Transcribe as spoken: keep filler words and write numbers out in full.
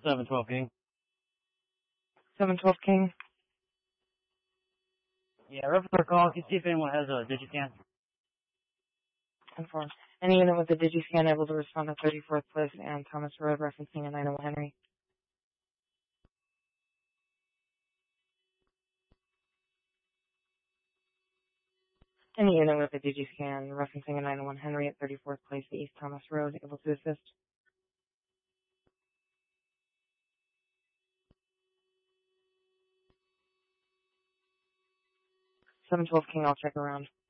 seven twelve King. seven twelve King. Yeah, reference our call. Can you see if anyone has a Digiscan? Informed. Any unit with a Digiscan able to respond to thirty-fourth Place and Thomas Road, referencing a nine oh one Henry. Any unit with a Digiscan referencing a nine oh one Henry at thirty-fourth Place, East Thomas Road, able to assist. seven twelve King, I'll check around.